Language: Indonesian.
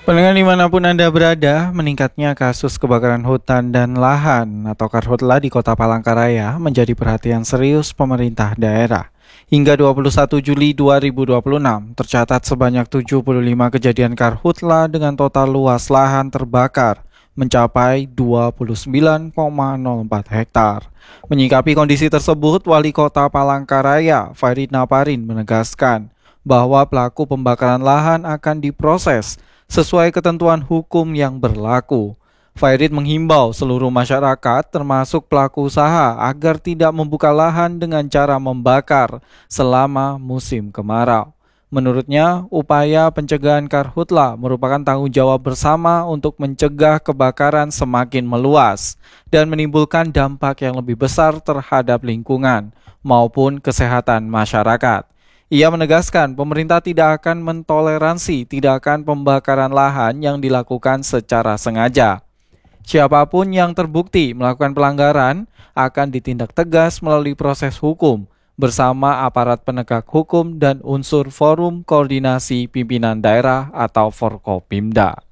Pendengar dimanapun Anda berada, meningkatnya kasus kebakaran hutan dan lahan atau karhutla di Kota Palangkaraya menjadi perhatian serius pemerintah daerah. Hingga 21 Juli 2026, tercatat sebanyak 75 kejadian karhutla dengan total luas lahan terbakar mencapai 29,04 hektar. Menyikapi kondisi tersebut, Wali Kota Palangkaraya, Farid Naparin menegaskan bahwa pelaku pembakaran lahan akan diproses sesuai ketentuan hukum yang berlaku. Fairid menghimbau seluruh masyarakat termasuk pelaku usaha agar tidak membuka lahan dengan cara membakar selama musim kemarau. Menurutnya, upaya pencegahan karhutla merupakan tanggung jawab bersama untuk mencegah kebakaran semakin meluas dan menimbulkan dampak yang lebih besar terhadap lingkungan maupun kesehatan masyarakat. Ia menegaskan pemerintah tidak akan mentoleransi tindakan pembakaran lahan yang dilakukan secara sengaja. Siapapun yang terbukti melakukan pelanggaran akan ditindak tegas melalui proses hukum bersama aparat penegak hukum dan unsur Forum Koordinasi Pimpinan Daerah atau Forkopimda.